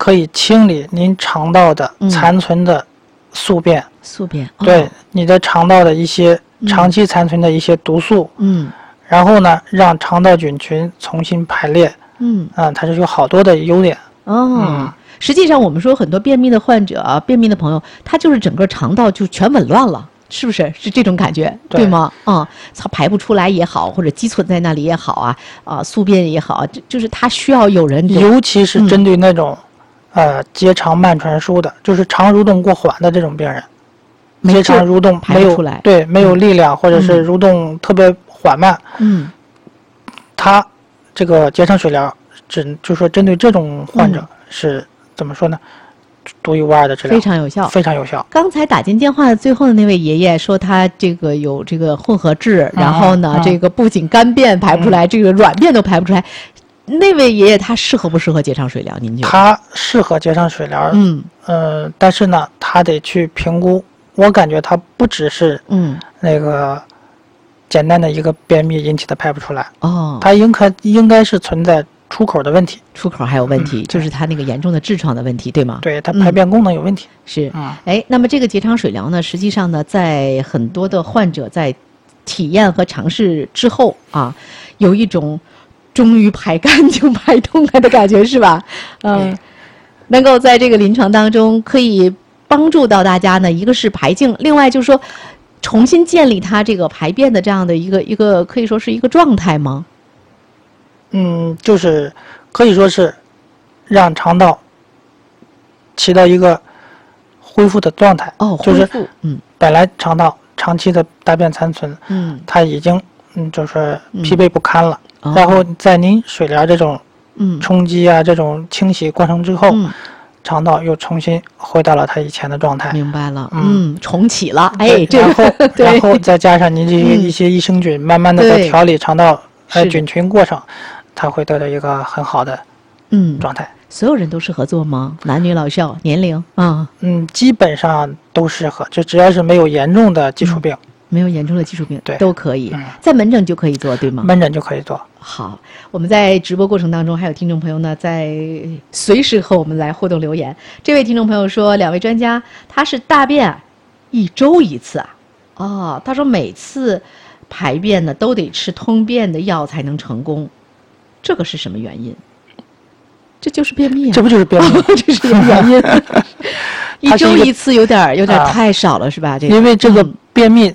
可以清理您肠道的残存的宿便，对你的肠道的一些长期残存的一些毒素，然后呢，让肠道菌群重新排列，它是有好多的优点。 实际上我们说很多便秘的患者啊，便秘的朋友，他就是整个肠道就全紊乱了。是不是这种感觉，对吗？它排不出来也好，或者积存在那里也好宿便也好，就是它需要有人， 尤其是针对那种结肠慢传输的，就是肠蠕动过缓的这种病人，结肠蠕动没有没有力量，或者是蠕动特别缓慢，它这个结肠水疗就说针对这种患者是怎么说呢？独一无二的治疗， 非常有效， 非常有效。 刚才打进电话的最后的那位爷爷说，他这个有这个混合质，然后呢，这个不仅干便排不出来，这个软便都排不出来。那位爷爷他适合不适合结肠水疗？您觉得？ 他适合结肠水疗，但是呢，他得去评估。我感觉他不只是那个简单的一个便秘引起的排不出来，他应该是存在出口的问题， 出口还有问题，就是它那个严重的痔疮的问题，对吗？ 对，它排便功能有问题。 是，那么这个结肠水疗呢，实际上呢，在很多的患者在体验和尝试之后有一种终于排干净、排通了的感觉，是吧？能够在这个临床当中可以帮助到大家呢，一个是排净，另外就是说重新建立它这个排便的这样的一个可以说是一个状态吗？ 就是可以说是让肠道起到一个恢复的状态。就是本来肠道长期的大便残存，它已经就是疲惫不堪了，然后在您水疗这种冲击这种清洗过程之后，肠道又重新回到了它以前的状态。 明白了，重启了， 然后再加上您这一些益生菌，慢慢的在调理肠道菌群过程，它会得到一个很好的状态。 所有人都适合做吗？男女老少年龄基本上都适合，就只要是没有严重的基础病， 没有严重的基础病， 对， 都可以，在门诊就可以做，对吗？ 门诊就可以做。 好，我们在直播过程当中还有听众朋友呢，在随时和我们来互动留言。这位听众朋友说，两位专家，他是大便1周1次他说每次排便呢都得吃通便的药才能成功，这个是什么原因？这就是便秘这不就是便秘？ 这是原因。1周1次有点太少了，是吧？这个因为这个便秘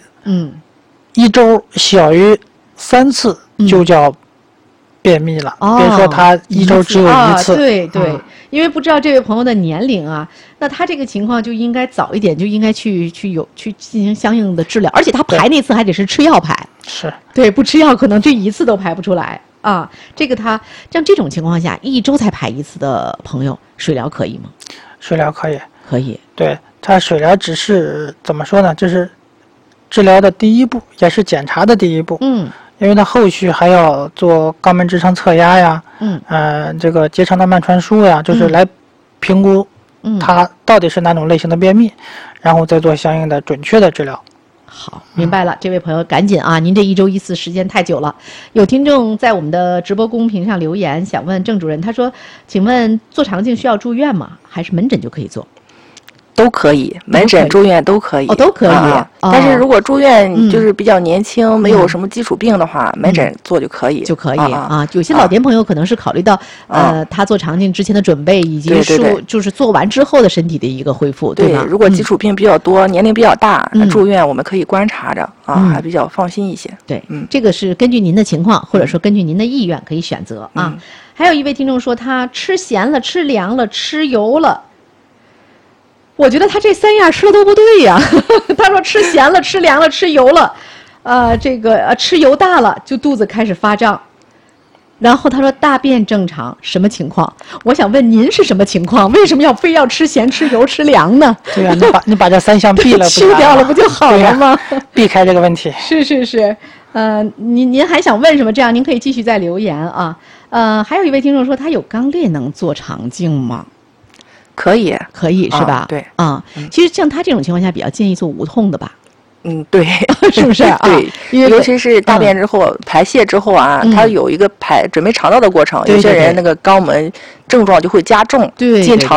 ，1周小于3次就叫便秘了。别说他1周只有1次。 对，因为不知道这位朋友的年龄那他这个情况就应该早一点就应该去进行相应的治疗，而且他排那次还得是吃药排。 是。对， 不吃药可能这1次都排不出来。这个他像这种情况下1周才排1次的朋友，水疗可以吗？ 水疗可以， 可以。 对，他水疗只是怎么说呢？这是治疗的第一步，也是检查的第一步。因为他后续还要做肛门直肠测压呀，这个结肠的慢传输呀，就是来评估他到底是哪种类型的便秘，然后再做相应的准确的治疗。 好，明白了，这位朋友赶紧您这1周1次时间太久了。有听众在我们的直播公屏上留言，想问郑主任，他说，请问做肠镜需要住院吗？还是门诊就可以做？ 都可以，门诊住院都可以。 都可以。 但是如果住院就是比较年轻，没有什么基础病的话，门诊做就可以。 有些老年朋友可能是考虑到他做肠镜之前的准备，以及就是做完之后的身体的一个恢复，对吗？ 如果基础病比较多，年龄比较大，住院我们可以观察着还比较放心一些。 对，这个是根据您的情况，或者说根据您的意愿可以选择还有一位听众说，他吃咸了、吃凉了、吃油了。我觉得他这3样吃的都不对呀。他说吃咸了、吃凉了、吃油了，吃油大了就肚子开始发胀，然后他说大便正常，什么情况？我想问您是什么情况？为什么非要吃咸、吃油、吃凉呢？ 对呀，你把这3项避了， 去掉了不就好了吗？ 避开这个问题。 是。您还想问什么？这样您可以继续再留言还有一位听众说，他有肛裂能做肠镜吗？ 可以是吧？ 对其实像他这种情况下，比较建议做无痛的吧。 对， 是不是对，尤其是大便之后、排泄之后它有一个准备肠道的过程。有些人那个肛门症状就会加重，进肠